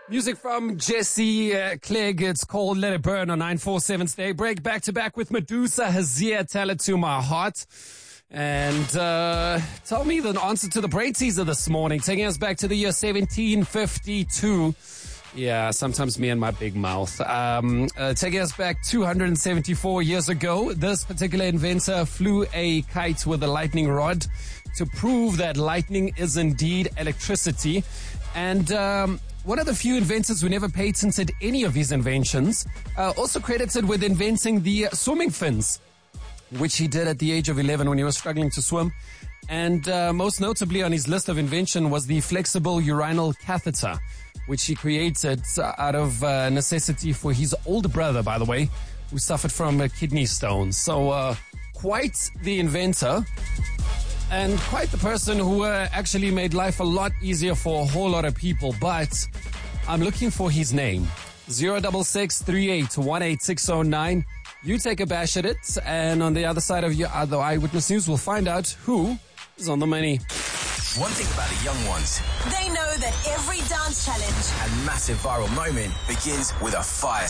Music from Jesse Clegg. It's called Let It Burn on 947 Stay Break. Back to back with Medusa Hazia, Tell It To My Heart. And tell me the answer to the brain teaser this morning, taking us back to the year 1752. Yeah, sometimes me and my big mouth. Taking us back 274 years ago, this particular inventor flew a kite with a lightning rod to prove that lightning is indeed electricity. And one of the few inventors who never patented any of his inventions, also credited with inventing the swimming fins, which he did at the age of 11 when he was struggling to swim. And most notably on his list of invention was the flexible urinal catheter, which he created out of necessity for his older brother, by the way, who suffered from kidney stones. So quite the inventor. And quite the person who actually made life a lot easier for a whole lot of people. But I'm looking for his name. 06638188609. You take a bash at it. And on the other side of your other Eyewitness News, we'll find out who is on the money. One thing about the young ones, they know that every dance challenge and massive viral moment begins with a fire